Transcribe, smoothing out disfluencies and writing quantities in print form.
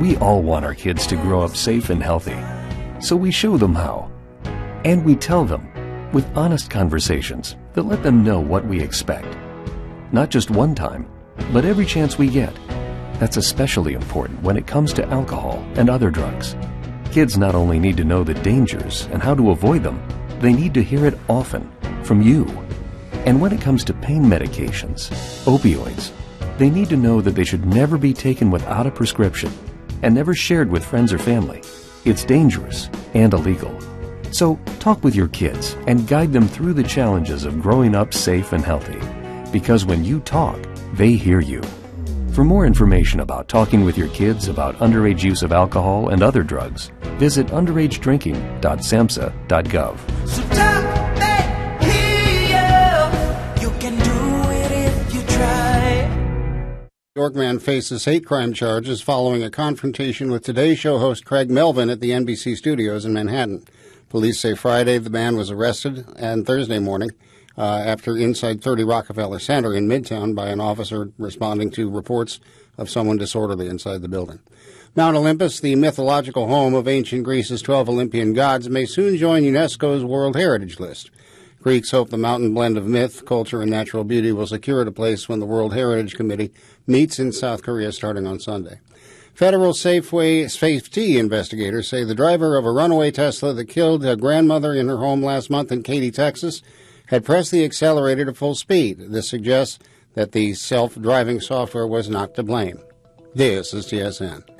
We all want our kids to grow up safe and healthy, so we show them how. And we tell them with honest conversations that let them know what we expect. Not just one time, but every chance we get. That's especially important when it comes to alcohol and other drugs. Kids not only need to know the dangers and how to avoid them, they need to hear it often from you. And when it comes to pain medications, opioids, they need to know that they should never be taken without a prescription and never shared with friends or family. It's dangerous and illegal. So talk with your kids and guide them through the challenges of growing up safe and healthy. Because when you talk, they hear you. For more information about talking with your kids about underage use of alcohol and other drugs, visit underagedrinking.samhsa.gov. So talk, they hear you. You can do it if you try. York man faces hate crime charges following a confrontation with Today Show host Craig Melvin at the NBC studios in Manhattan. Police say Friday the man was arrested and Thursday morning after inside 30 Rockefeller Center in Midtown by an officer responding to reports of someone disorderly inside the building. Mount Olympus, the mythological home of ancient Greece's 12 Olympian gods, may soon join UNESCO's World Heritage List. Greeks hope the mountain blend of myth, culture, and natural beauty will secure it a place when the World Heritage Committee meets in South Korea starting on Sunday. Federal safety investigators say the driver of a runaway Tesla that killed a grandmother in her home last month in Katy, Texas, had pressed the accelerator to full speed. This suggests that the self-driving software was not to blame. This is TSN.